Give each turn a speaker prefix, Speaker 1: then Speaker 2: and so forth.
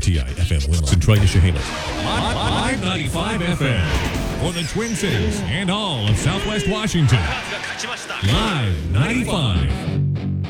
Speaker 1: WITI FM Winland, Centralia, Chehalis. Live 95 FM for the Twin Cities and all of Southwest Washington. Live 95.